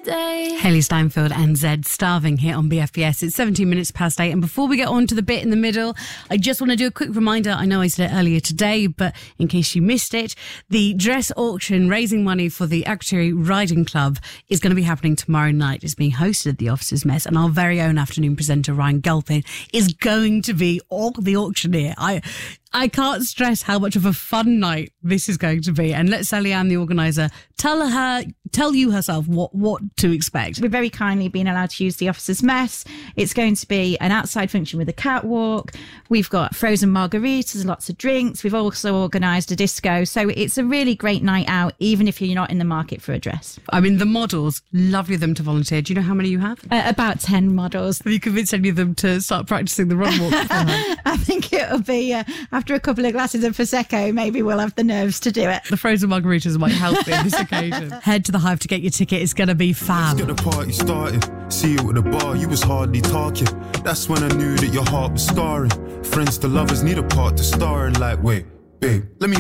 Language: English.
day. Hayley Steinfeld and Zed Starving here on BFBS. It's 17 minutes past 8. And before we get on to the bit in the middle, I just want to do a quick reminder. I know I said it earlier today, but in case you missed it, the dress auction raising money for the Actuary Riding Club is going to be happening tomorrow night. It's being hosted at the Officers' Mess, and our very own afternoon presenter, Ryan Gulpin, is going to be the auctioneer. I can't stress how much of a fun night this is going to be. And let Sally Ann, the organiser, tell you herself what to expect. We're very kindly being allowed to use the Officers' Mess. It's going to be an outside function with a catwalk. We've got frozen margaritas, lots of drinks. We've also organised a disco. So it's a really great night out, even if you're not in the market for a dress. I mean, the models, lovely of them to volunteer. Do you know how many you have? About 10 models. Have you convinced any of them to start practising the run walk? I think it'll be, after a couple of glasses of Prosecco, maybe we'll have the nerves to do it. The frozen margaritas might help in this occasion. Head to the Hive to get your ticket. It's going to be fab. Let's get the party started. See you at the bar, you was hardly talking. That's when I knew that your heart was scarring. Friends to lovers need a part to star in. Like, wait, babe, let me